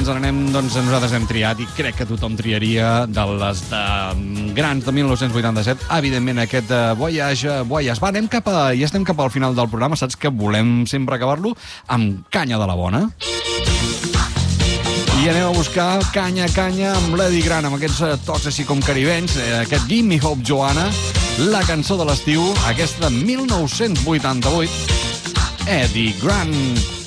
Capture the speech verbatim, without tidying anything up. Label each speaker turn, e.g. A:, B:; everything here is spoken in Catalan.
A: ens n'anem, doncs nosaltres hem triat, i crec que tothom triaria, de les de grans de mil nou-cents vuitanta-set, evidentment aquest uh, Voyage, Voyage. Va, anem cap a, ja estem cap al final del programa, saps que volem sempre acabar-lo amb canya de la bona. I anem a buscar canya, canya amb l'Eddie Grant, amb aquests uh, tocs així com caribenys, eh, aquest Give Me Hope, Joanna, la cançó de l'estiu, aquesta de mil nou-cents vuitanta-vuit, Eddie Grant.